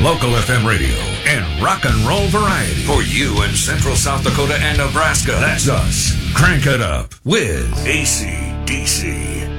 Local FM radio and rock and roll variety. For you in Central South Dakota and Nebraska. That's us. Crank it up with AC/DC.